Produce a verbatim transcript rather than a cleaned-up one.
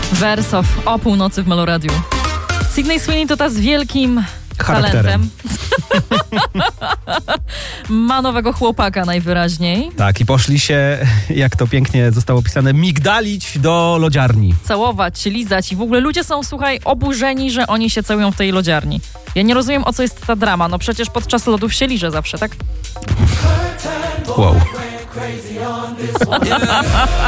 Wersow o północy w Meloradiu. Sydney Sweeney to ta z wielkim charakterem. Talentem. Ma nowego chłopaka najwyraźniej. Tak, i poszli się, jak to pięknie zostało opisane, migdalić do lodziarni. Całować, lizać i w ogóle ludzie są, słuchaj, oburzeni, że oni się całują w tej lodziarni. Ja nie rozumiem, o co jest ta drama. No przecież podczas lodów się liże zawsze, tak? Wow.